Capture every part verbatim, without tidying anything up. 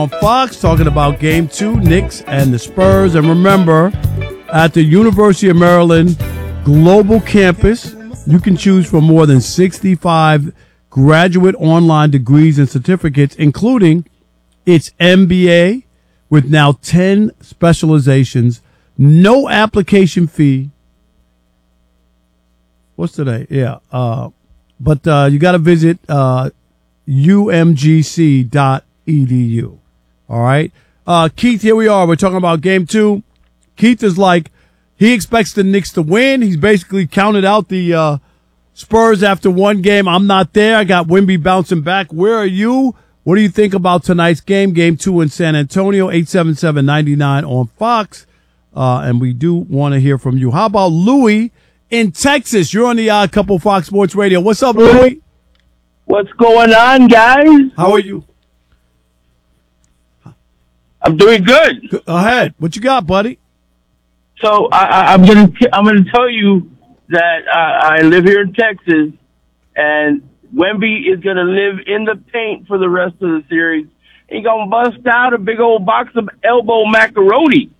On Fox, talking about game two, Knicks and the Spurs. And remember, at the University of Maryland Global Campus, you can choose from more than sixty-five graduate online degrees and certificates, including its M B A with now ten specializations, no application fee. What's today? Yeah. Uh, but uh, you got to visit uh, U M G C dot E D U. All right. Uh, Keith, here we are. We're talking about game two. Keith is like, he expects the Knicks to win. He's basically counted out the uh, Spurs after one game. I'm not there. I got Wemby bouncing back. Where are you? What do you think about tonight's game? Game two in San Antonio, eight seven seven, nine nine on Fox. Uh, and we do want to hear from you. How about Louis in Texas? You're on the Odd Couple Fox Sports Radio. What's up, Louis? What's going on, guys? How are you? I'm doing good. Go ahead. What you got, buddy? So I, I, I'm gonna t- I'm gonna tell you that uh, I live here in Texas, and Wemby is gonna live in the paint for the rest of the series. He's gonna bust out a big old box of elbow macaroni.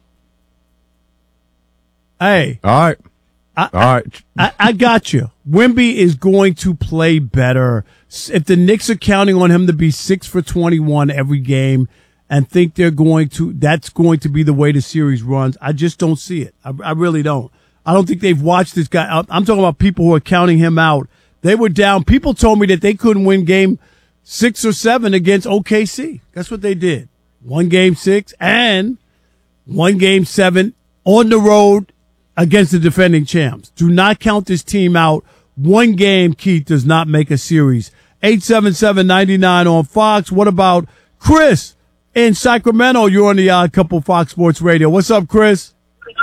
Hey, all right, I, all right. I, I got you. Wemby is going to play better. If the Knicks are counting on him to be six for twenty-one every game, and think they're going to, that's going to be the way the series runs, I just don't see it. I, I really don't. I don't think they've watched this guy. I'm talking about people who are counting him out. They were down. People told me that they couldn't win game six or seven against O K C. That's what they did. One game six and one game seven on the road against the defending champs. Do not count this team out. One game, Keith, does not make a series. eight seven seven, nine nine on Fox. What about Chris in Sacramento? You're on the Odd Couple Fox Sports Radio. What's up, Chris?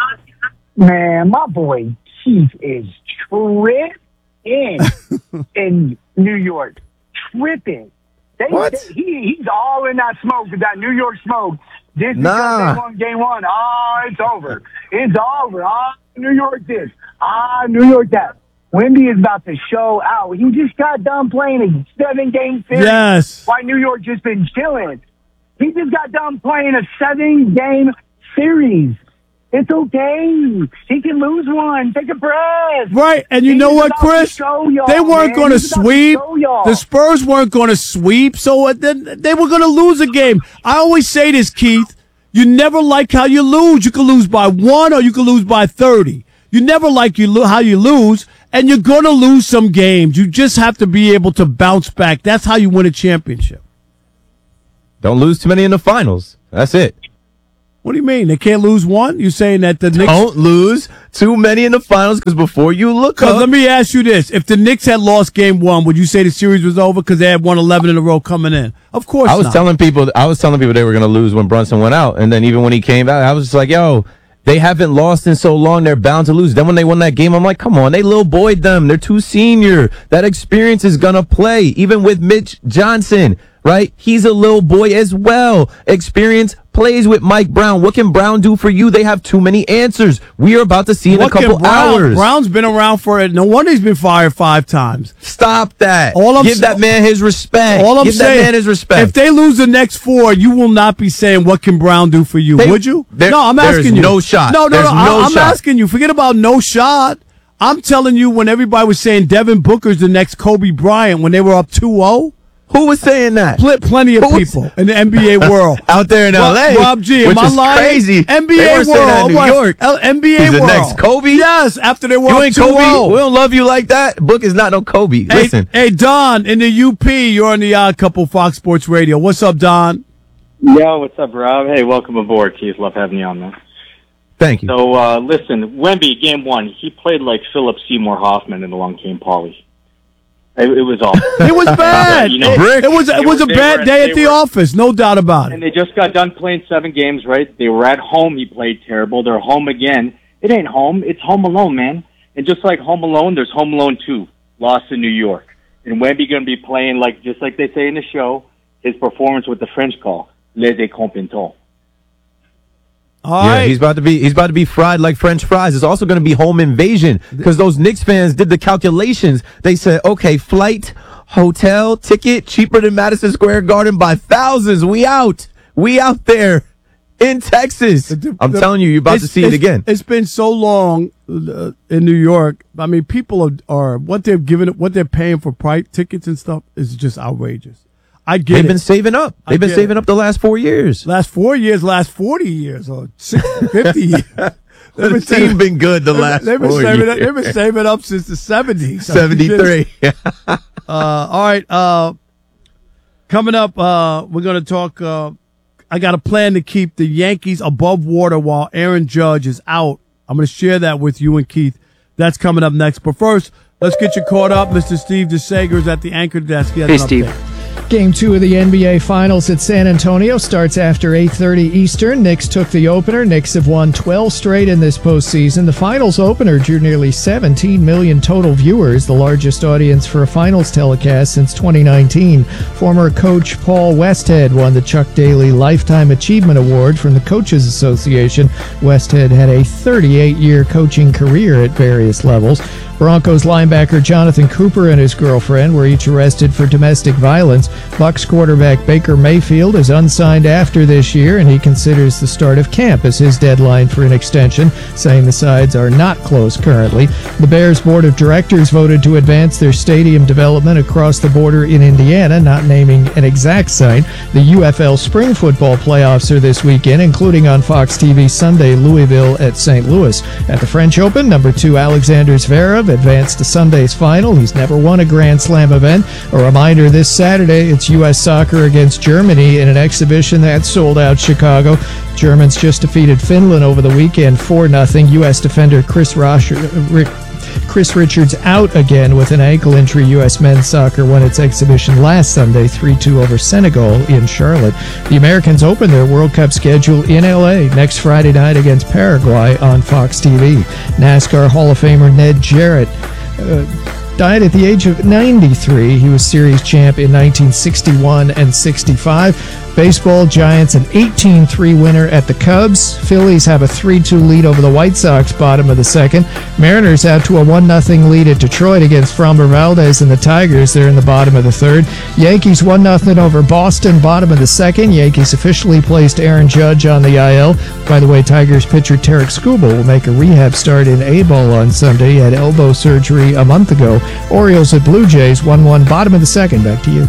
Man, my boy Keith is tripping in New York. Tripping. They, What? They, he, he's all in that smoke, with that New York smoke. This Nah. because they won game one. Oh, it's over. It's over. Ah, New York this. Ah, New York that. Wemby is about to show out. He just got done playing a seven-game series. Yes. Why New York just been chilling. He just got done playing a seven-game series. It's okay. He can lose one. Take a breath. Right, and you He's know what, about to Chris? show y'all, They weren't man. going to He's about to sweep. show y'all. The Spurs weren't going to sweep, so then they were going to lose a game. I always say this, Keith. You never like how you lose. You can lose by one or you can lose by thirty. You never like you lo- how you lose, and you're going to lose some games. You just have to be able to bounce back. That's how you win a championship. Don't lose too many in the finals. That's it. What do you mean? They can't lose one? You're saying that the Knicks... Don't lose too many in the finals, because before you look Because up, let me ask you this. If the Knicks had lost game one, would you say the series was over because they had won eleven in a row coming in? Of course I was not. telling people, I was telling people they were going to lose when Brunson went out, and then even when he came back, I was just like, yo, they haven't lost in so long, they're bound to lose. Then when they won that game, I'm like, come on, they little boyed them. They're too senior. That experience is going to play, even with Mitch Johnson, right? He's a little boy as well. Experience plays with Mike Brown. What can Brown do for you? They have too many answers. We are about to see in What a couple can Brown, hours. Brown's been around for it. No wonder he's been fired five times. Stop that. All I'm Give sa- that man his respect. All I'm Give saying, that man his respect. if they lose the next four, you will not be saying, what can Brown do for you? They- Would you? there- no, I'm there asking is you. no shot. No, no, There's no. I, no I'm shot. asking you. Forget about no shot. I'm telling you, when everybody was saying Devin Booker's the next Kobe Bryant when they were up two oh, Who was saying that? Pl- plenty of Who was- people in the N B A world. Out there in Rob- L A, Rob G, am which I is lying? crazy. N B A They were world. saying that in New What? York. L- N B A He's the world. next Kobe? Yes, after they were You up ain't two Kobe. oh. We don't love you like that. Book is not no Kobe. Hey, Listen, hey, Don, in the U P, you're on the Odd Couple Fox Sports Radio. What's up, Don? Yo, what's up, Rob? Hey, welcome aboard, Keith. Love having you on, man. thank you. So, uh, listen, Wemby, game one, he played like Philip Seymour Hoffman in Along Came Polly. It, it was awful. It was bad. You know, it, it was it they was were- a they bad were- day they at the were- office, no doubt about And it. they just got done playing seven games, right? They were at home. He played terrible. They're home again. It ain't home. It's Home Alone, man. And just like Home Alone, there's Home Alone two, Lost in New York. And Wemby going to be playing, like just like they say in the show, his performance with the French call, Les Décompentons. All Yeah, right. he's about to be he's about to be fried like French fries. It's also going to be home invasion because those Knicks fans did the calculations. They said, okay, flight, hotel, ticket cheaper than Madison Square Garden by thousands. We out. We out there in Texas. The- I'm the- telling you, you're about to it's- see it it's- again. It's been so long uh, in New York. I mean, people are, are what they've given, what they're paying for price tickets and stuff is just outrageous. I get They've it. been saving up. I They've been get saving it. up the last four years. Last four years, last forty years, or sixty, fifty years. They've The team been good the last they've been four saving years. Up, they've been saving up since the seventies. seventy-three. Uh, all right. Uh, coming up, uh, we're going to talk. Uh, I got a plan to keep the Yankees above water while Aaron Judge is out. I'm going to share that with you and Keith. That's coming up next. But first, let's get you caught up. Mister Steve DeSager is at the anchor desk. He has Hey, an Steve. update. Game two of the N B A Finals at San Antonio starts after eight thirty Eastern. Knicks took the opener. Knicks have won twelve straight in this postseason. The Finals opener drew nearly seventeen million total viewers, the largest audience for a Finals telecast since twenty nineteen. Former coach Paul Westhead won the Chuck Daly Lifetime Achievement Award from the Coaches Association. Westhead had a thirty-eight-year coaching career at various levels. Broncos linebacker Jonathan Cooper and his girlfriend were each arrested for domestic violence. Bucs quarterback Baker Mayfield is unsigned after this year, and he considers the start of camp as his deadline for an extension, saying the sides are not close currently. The Bears Board of Directors voted to advance their stadium development across the border in Indiana, not naming an exact site. The U F L Spring Football playoffs are this weekend, including on Fox T V Sunday, Louisville at Saint Louis. At the French Open, number two Alexander Zverev advanced to Sunday's final. He's never won a Grand Slam event. A reminder, this Saturday, it's U S Soccer against Germany in an exhibition that sold out Chicago. Germans just defeated Finland over the weekend four nothing. U S defender Chris Rosh- Chris Richards out again with an ankle injury. U S men's soccer won its exhibition last Sunday three two over Senegal in Charlotte. The Americans open their World Cup schedule in L A next Friday night against Paraguay on Fox T V. NASCAR Hall of Famer Ned Jarrett uh, died at the age of ninety-three. He was series champ in nineteen sixty-one and sixty-five. Baseball, Giants an eighteen three winner at the Cubs. Phillies have a three two lead over the White Sox, bottom of the second. Mariners out to a one nothing lead at Detroit against Framber Valdez and the Tigers. They're in the bottom of the third. Yankees one nothing over Boston, bottom of the second. Yankees officially placed Aaron Judge on the I L. By the way, Tigers pitcher Tarek Skubal will make a rehab start in A-ball on Sunday. He had elbow surgery a month ago. Orioles at Blue Jays one one, bottom of the second. Back to you.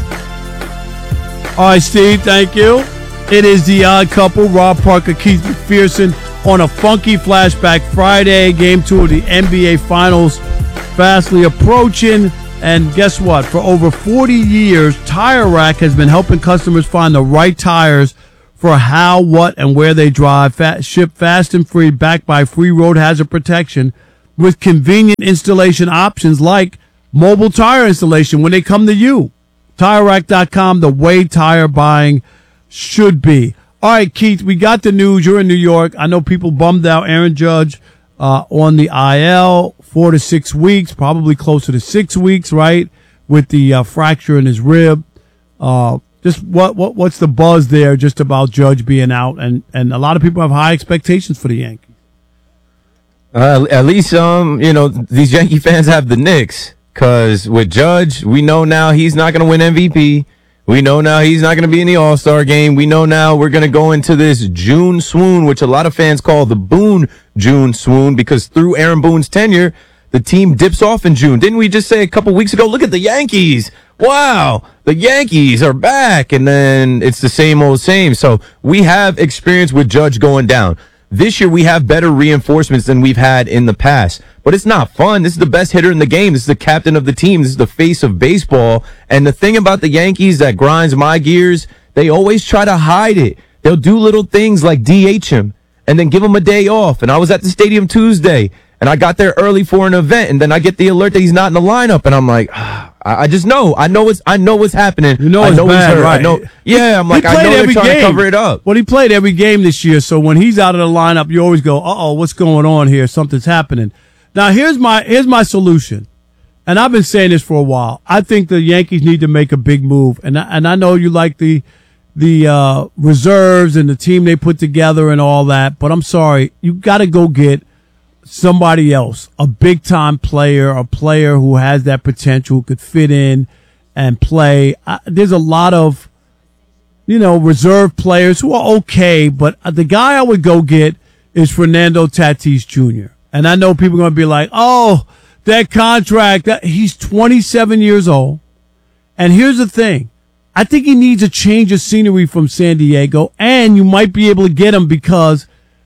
All right, Steve, thank you. It is the odd couple, Rob Parker, Keith McPherson, on a funky flashback Friday, game two of the N B A Finals, fastly approaching. And guess what? For over forty years, Tire Rack has been helping customers find the right tires for how, what, and where they drive. Fast, ship fast and free, backed by free road hazard protection with convenient installation options like mobile tire installation when they come to you. Tire Rack dot com, the way tire buying should be. All right, Keith, we got the news. You're in New York. I know people bummed out Aaron Judge uh, on the I L, four to six weeks, probably closer to six weeks, right, with the uh, fracture in his rib. Uh, just what what what's the buzz there just about Judge being out? And, and a lot of people have high expectations for the Yankees. Uh, at least, um, you know, these Yankee fans have the Knicks. Because with Judge, we know now he's not going to win M V P. We know now he's not going to be in the All-Star game. We know now we're going to go into this June swoon, which a lot of fans call the Boone June swoon, because through Aaron Boone's tenure, the team dips off in June. Didn't we just say a couple weeks ago, look at the Yankees. Wow, the Yankees are back. And then it's the same old same. So we have experience with Judge going down. This year, we have better reinforcements than we've had in the past. But it's not fun. This is the best hitter in the game. This is the captain of the team. This is the face of baseball. And the thing about the Yankees that grinds my gears, they always try to hide it. They'll do little things like D H him and then give him a day off. And I was at the stadium Tuesday, and I got there early for an event, and then I get the alert that he's not in the lineup, and I'm like, ah, I just know. I know what's I know what's happening. You know I it's know bad, he's hurt. right? I know. Yeah, I'm He like, I played know they're every trying game. to cover it up. Well, he played every game this year, so when he's out of the lineup, you always go, uh-oh, what's going on here? Something's happening. Now, here's my here's my solution, and I've been saying this for a while. I think the Yankees need to make a big move, and I, and I know you like the the uh, reserves and the team they put together and all that, but I'm sorry, you got to go get somebody else, a big-time player, a player who has that potential, who could fit in and play. I, there's a lot of you know, reserve players who are okay, but the guy I would go get is Fernando Tatis Junior And I know people are going to be like, oh, that contract, that, he's twenty-seven years old. And here's the thing. I think he needs a change of scenery from San Diego, and you might be able to get him because,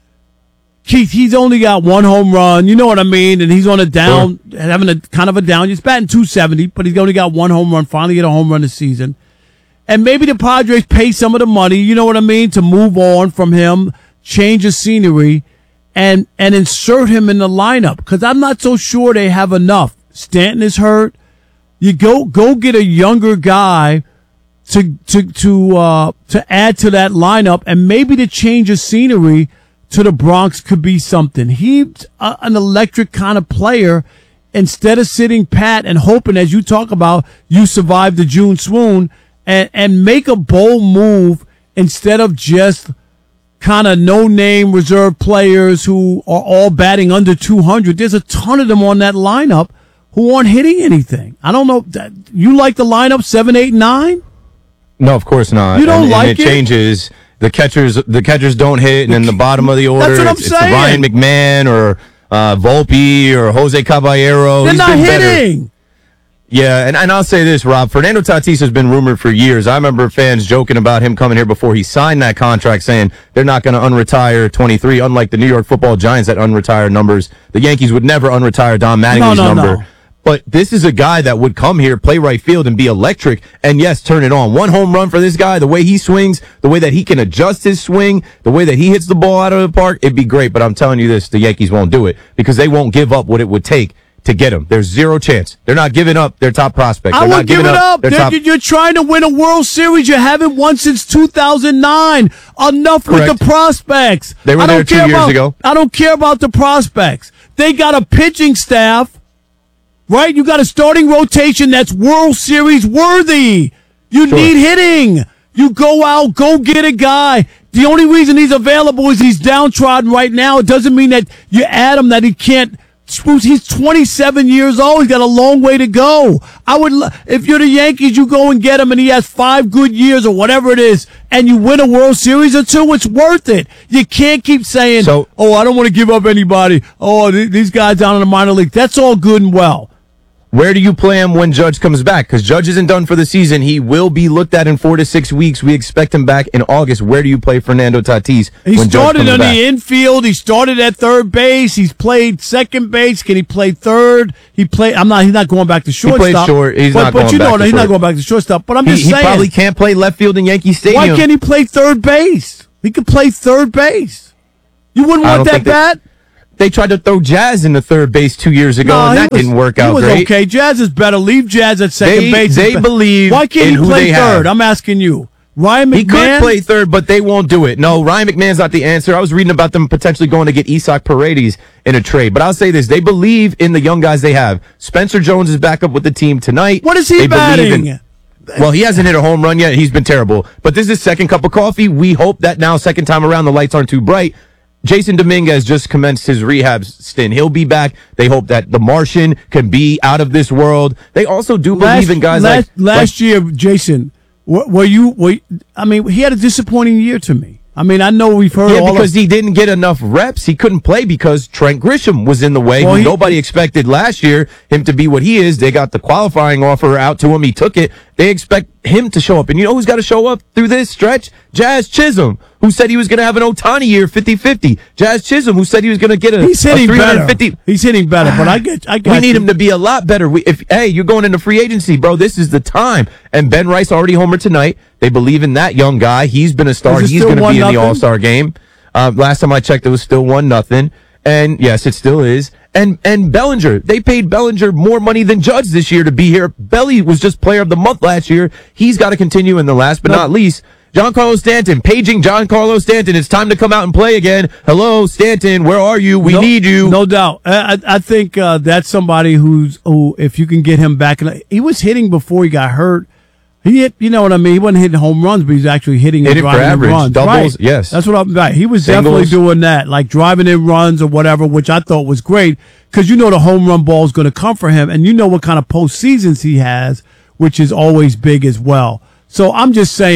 Keith, he's only got one home run. You know what I mean? And he's on a down, sure. having a kind of a down. He's batting two seventy, but he's only got one home run, finally get a home run this season. And maybe the Padres pay some of the money, you know what I mean, to move on from him, change of scenery, and and insert him in the lineup. Because I'm not so sure they have enough. Stanton is hurt. You go go get a younger guy to to to uh, to add to that lineup, and maybe the change of scenery to the Bronx could be something. He's a, an electric kind of player. Instead of sitting pat and hoping, as you talk about, you survive the June swoon. And, and make a bold move instead of just kind of no-name reserve players who are all batting under two hundred. There's a ton of them on that lineup who aren't hitting anything. I don't know. You like the lineup seven, eight, nine? No, of course not. You don't and, like and it? It changes. The catchers, the catchers don't hit, and in the bottom of the order, That's what I'm it's, saying. it's Ryan McMahon or uh, Volpe or Jose Caballero. They're He's not been hitting. Better. Yeah, and, and I'll say this, Rob. Fernando Tatis has been rumored for years. I remember fans joking about him coming here before he signed that contract, saying they're not going to unretire twenty-three, unlike the New York Football Giants that unretire numbers. The Yankees would never unretire Don Mattingly's no, no, number. No. But this is a guy that would come here, play right field, and be electric, and yes, turn it on. One home run for this guy, the way he swings, the way that he can adjust his swing, the way that he hits the ball out of the park, it'd be great. But I'm telling you this, the Yankees won't do it because they won't give up what it would take to get him. There's zero chance. They're not giving up their top prospect. They're I not would give giving it up. Their top... You're trying to win a World Series. You haven't won since two thousand nine. Enough Correct. with the prospects. They were I don't there two care years about, ago. I don't care about the prospects. They got a pitching staff, right? You got a starting rotation that's World Series worthy. You Sure. need hitting. You go out, go get a guy. The only reason he's available is he's downtrodden right now. It doesn't mean that you add him that he can't. Spruce, he's twenty-seven years old. He's got a long way to go. I would, if you're the Yankees, you go and get him, and he has five good years or whatever it is, and you win a World Series or two. It's worth it. You can't keep saying, So- "Oh, I don't want to give up anybody." Oh, th- these guys down in the minor league. That's all good and well. Where do you play him when Judge comes back? Because Judge isn't done for the season. He will be looked at in four to six weeks. We expect him back in August. Where do you play Fernando Tatis He when Judge started comes on back? the infield. He started at third base. He's played second base. Can he play third? He played. I'm not. He's not going back to shortstop. played short. He's but, not but going you know, back to he's not short. going back to shortstop. But I'm He, just he saying. probably can't play left field in Yankee Stadium. Why can't he play third base? He could play third base. You wouldn't I want don't that think that- bat? They tried to throw Jazz into third base two years ago, No, and he that was- didn't work he out was great. okay. Jazz is better. Leave Jazz at second They- base. they believe Why can't in he who play they third? have. I'm asking you. Ryan McMahon? He could play third, but they won't do it. No, Ryan McMahon's not the answer. I was reading about them potentially going to get Isaac Paredes in a trade. But I'll say this. They believe in the young guys they have. Spencer Jones is back up with the team tonight. What is he They believe batting? in- Well, he hasn't hit a home run yet. He's been terrible. But this is his second cup of coffee. We hope that now, second time around, the lights aren't too bright. Jason Dominguez just commenced his rehab stint. He'll be back. They hope that the Martian can be out of this world. They also do believe in guys last, like last like, year, Jason. Were, were you? Were, I mean, he had a disappointing year to me. I mean, I know we've heard Yeah, all because of, he didn't get enough reps. He couldn't play because Trent Grisham was in the way. Well, who he- nobody expected last year him to be what he is. They got the qualifying offer out to him. He took it. They expect him to show up. And you know who's got to show up through this stretch? Jazz Chisholm, who said he was going to have an Ohtani year, fifty-fifty. Jazz Chisholm, who said he was going to get a, he's hitting a better. three fifty. He's hitting better, but I get. I got We need you. him to be a lot better. We, if hey, you're going into free agency, bro. This is the time. And Ben Rice already homered tonight. They believe in that young guy. He's been a star. Is it He's still going to one be in the nothing? All-Star game. Uh, last time I checked, it was still one nothing. And yes, it still is. And and Bellinger, they paid Bellinger more money than Judge this year to be here. Belly was just Player of the Month last year. He's got to continue. And the last but No. not least, Giancarlo Stanton, paging Giancarlo Stanton. It's time to come out and play again. Hello, Stanton. Where are you? We no, need you. No doubt. I, I I think uh, that's somebody who's who, if you can get him back, in, he was hitting before he got hurt. He hit, you know what I mean. He wasn't hitting home runs, but he's actually hitting and Hitting for driving in average. runs. Doubles, right. yes. That's what I'm right. He was Singles. definitely doing that, like driving in runs or whatever, which I thought was great because you know the home run ball is going to come for him, and you know what kind of postseasons he has, which is always big as well. So I'm just saying,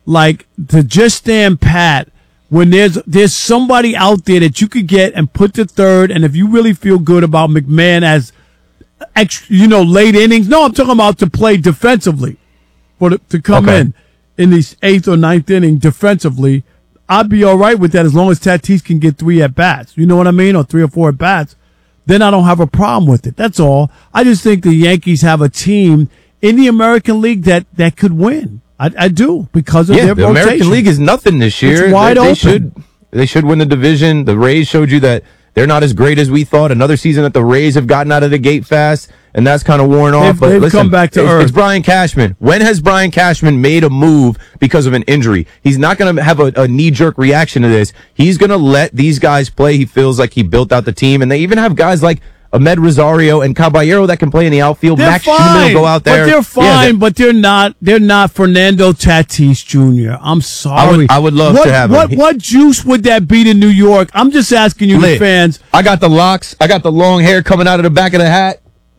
like to just stand pat when there's there's somebody out there that you could get and put to third, and if you really feel good about McMahon as extra, you know, late innings. No, I'm talking about to play defensively, for the, to come Okay. in in the eighth or ninth inning defensively. I'd be all right with that as long as Tatis can get three at bats. You know what I mean, or three or four at bats. Then I don't have a problem with it. That's all. I just think the Yankees have a team in the American League that, that could win. I, I do because of Yeah, their the rotation. American League is nothing this year. It's wide they, they open. should they should win the division. The Rays showed you that they're not as great as we thought. Another season that the Rays have gotten out of the gate fast, and that's kind of worn off. They've- but they've listen, come back to it's, earth. It's Brian Cashman. When has Brian Cashman made a move because of an injury? He's not going to have a, a knee-jerk reaction to this. He's going to let these guys play. He feels like he built out the team, and they even have guys like Ahmed Rosario and Caballero that can play in the outfield. They're Max fine, Schumann will go out there. but they're fine. Yeah, they're- but they're not. They're not Fernando Tatis Junior I'm sorry. I would- I would love what, to have him. what, He- What juice would that be to New York? I'm just asking you, the Lit. fans. I got the locks. I got the long hair coming out of the back of the hat.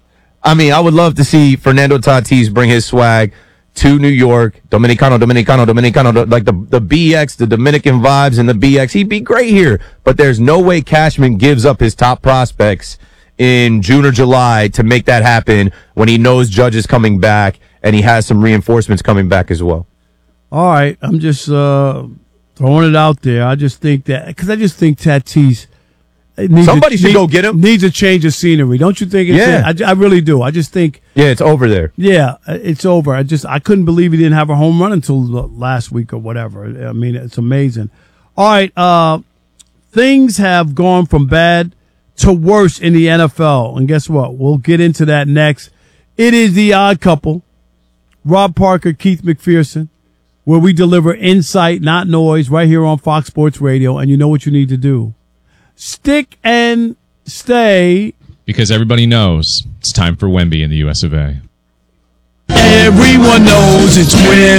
I mean, I would love to see Fernando Tatis bring his swag to New York. Dominicano, Dominicano, Dominicano, like the, the B X, the Dominican vibes and the B X. He'd be great here. But there's no way Cashman gives up his top prospects in June or July to make that happen when he knows Judge is coming back and he has some reinforcements coming back as well. All right, I'm just uh, throwing it out there. I just think that because I just think Tatis needs Somebody a, should need- go get him. Needs a change of scenery, don't you think? It's Yeah. a- I, I really do. I just think, Yeah, it's over there. yeah, it's over. I just I couldn't believe he didn't have a home run until last week or whatever. I mean, it's amazing. All right, uh, things have gone from bad to worse in the N F L, and guess what? We'll get into that next. It is the Odd Couple, Rob Parker, Keith McPherson, where we deliver insight, not noise, right here on Fox Sports Radio. And you know what you need to do. Stick and stay. Because everybody knows it's time for Wemby in the U S of A. Everyone knows it's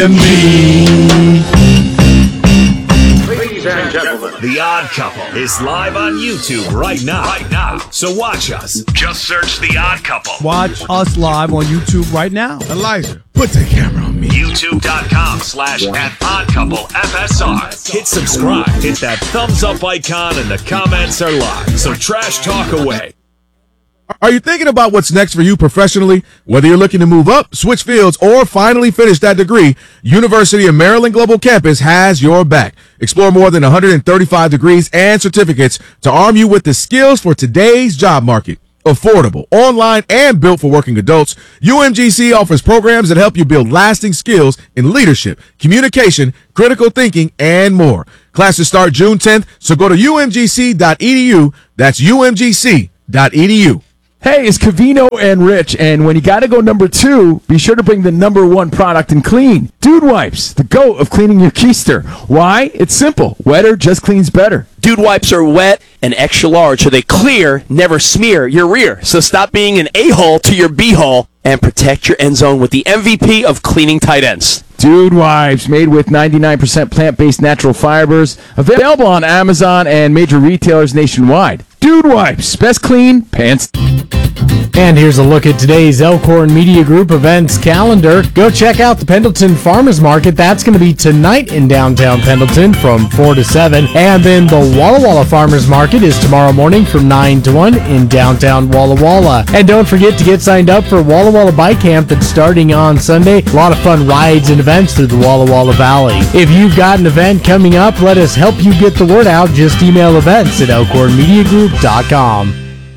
Wemby. Ladies and gentlemen, The Odd Couple is live on YouTube right now. Right now. So watch us. Just search The Odd Couple. Watch us live on YouTube right now. Elijah, put the camera on me. YouTube.com slash at Odd Couple F S R. Hit subscribe. Hit that thumbs up icon and the comments are live. So trash talk away. Are you thinking about what's next for you professionally? Whether you're looking to move up, switch fields, or finally finish that degree, University of Maryland Global Campus has your back. Explore more than one hundred thirty-five degrees and certificates to arm you with the skills for today's job market. Affordable, online, and built for working adults, U M G C offers programs that help you build lasting skills in leadership, communication, critical thinking, and more. Classes start June tenth, so go to U M G C dot E D U. That's U M G C dot E D U. Hey, it's Cavino and Rich, and when you gotta go number two, be sure to bring the number one product in clean. Dude Wipes, the goat of cleaning your keister. Why? It's simple. Wetter just cleans better. Dude Wipes are wet and extra large, so they clear, never smear your rear. So stop being an a-hole to your b-hole and protect your end zone with the M V P of cleaning tight ends. Dude Wipes, made with ninety-nine percent plant-based natural fibers, available on Amazon and major retailers nationwide. Dude Wipes, best clean pants. And here's a look at today's Elkhorn Media Group events calendar. Go check out the Pendleton Farmers Market. That's going to be tonight in downtown Pendleton from four to seven. And then the Walla Walla Farmers Market is tomorrow morning from nine to one in downtown Walla Walla. And don't forget to get signed up for Walla Walla Bike Camp that's starting on Sunday. A lot of fun rides and events through the Walla Walla Valley. If you've got an event coming up, let us help you get the word out. Just email events at elkhorn media group dot com.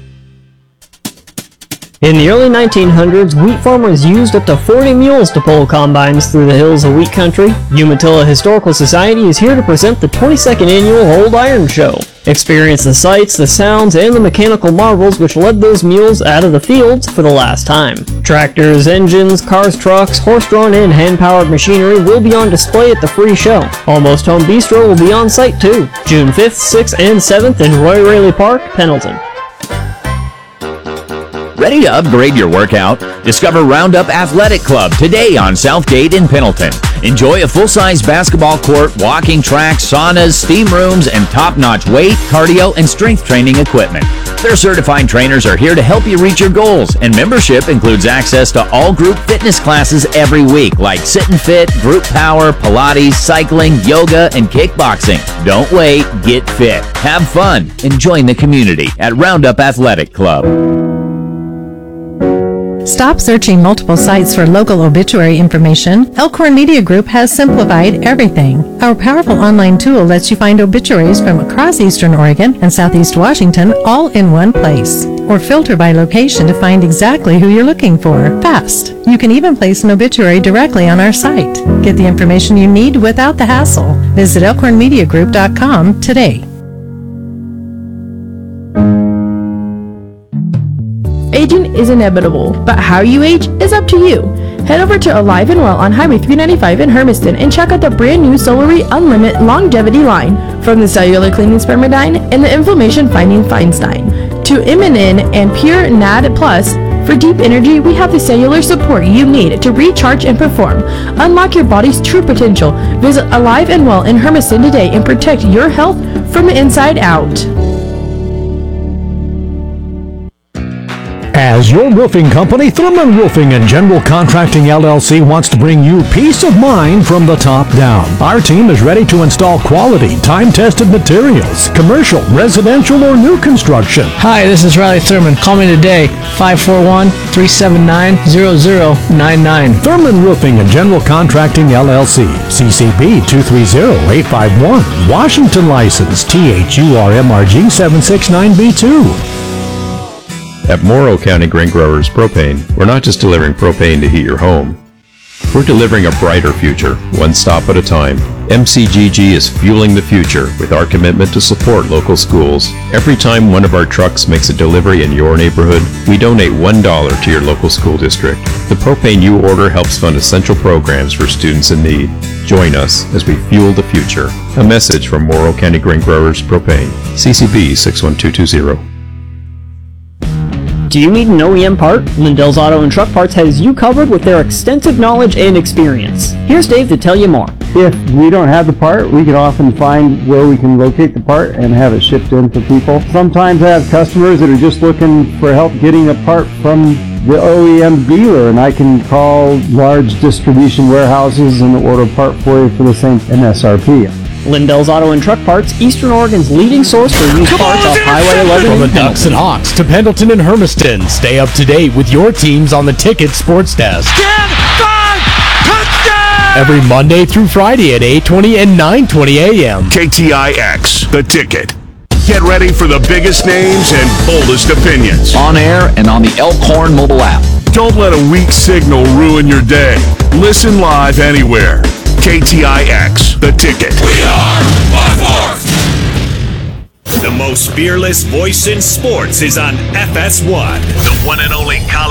In the early nineteen hundreds, wheat farmers used up to forty mules to pull combines through the hills of wheat country. Umatilla Historical Society is here to present the twenty-second annual Old Iron Show. Experience the sights, the sounds, and the mechanical marvels which led those mules out of the fields for the last time. Tractors, engines, cars, trucks, horse-drawn and hand-powered machinery will be on display at the free show. Almost Home Bistro will be on site too. June fifth, sixth, and seventh in Roy Raley Park, Pendleton. Ready to upgrade your workout? Discover Roundup Athletic Club today on Southgate in Pendleton. Enjoy a full-size basketball court, walking track, saunas, steam rooms, and top-notch weight, cardio, and strength training equipment. Their certified trainers are here to help you reach your goals, and membership includes access to all group fitness classes every week, like Sit and Fit, Group Power, Pilates, cycling, yoga, and kickboxing. Don't wait, get fit, have fun, and join the community at Roundup Athletic Club. Stop searching multiple sites for local obituary information. Elkhorn Media Group has simplified everything. Our powerful online tool lets you find obituaries from across Eastern Oregon and Southeast Washington all in one place. Or filter by location to find exactly who you're looking for. Fast. You can even place an obituary directly on our site. Get the information you need without the hassle. Visit elkhorn media group dot com today. Aging is inevitable, but how you age is up to you. Head over to Alive and Well on Highway three ninety-five in Hermiston and check out the brand new Solary Unlimited Longevity line. From the cellular cleaning Spermidine and the inflammation fighting Feinstein to Immunin and Pure N A D Plus, for deep energy, we have the cellular support you need to recharge and perform. Unlock your body's true potential. Visit Alive and Well in Hermiston today and protect your health from the inside out. As your roofing company, Thurman Roofing and General Contracting L L C wants to bring you peace of mind from the top down. Our team is ready to install quality, time-tested materials, commercial, residential, or new construction. Hi, this is Riley Thurman. Call me today, five four one, three seven nine, zero zero nine nine. Thurman Roofing and General Contracting L L C, C C B two three zero eight five one, Washington license, T H U R M R G seven six nine B two. At Morrow County Grain Growers Propane, we're not just delivering propane to heat your home. We're delivering a brighter future, one stop at a time. M C G G is fueling the future with our commitment to support local schools. Every time one of our trucks makes a delivery in your neighborhood, we donate one dollar to your local school district. The propane you order helps fund essential programs for students in need. Join us as we fuel the future. A message from Morrow County Grain Growers Propane, C C B six one two two zero. Do you need an O E M part? Lindell's Auto and Truck Parts has you covered with their extensive knowledge and experience. Here's Dave to tell you more. If we don't have the part, we can often find where we can locate the part and have it shipped in for people. Sometimes I have customers that are just looking for help getting a part from the O E M dealer, and I can call large distribution warehouses and order a part for you for the same M S R P. Lindell's Auto and Truck Parts, Eastern Oregon's leading source for used parts off Highway eleven. From the Ducks and Hawks to Pendleton and Hermiston, stay up to date with your teams on the Ticket Sports Desk. ten five, touchdown! Every Monday through Friday at eight twenty and nine twenty a.m. K T I X, The Ticket. Get ready for the biggest names and boldest opinions. On air and on the Elkhorn mobile app. Don't let a weak signal ruin your day. Listen live anywhere. K T I X, The Ticket. We are by force. The most fearless voice in sports is on F S one. The one and only college.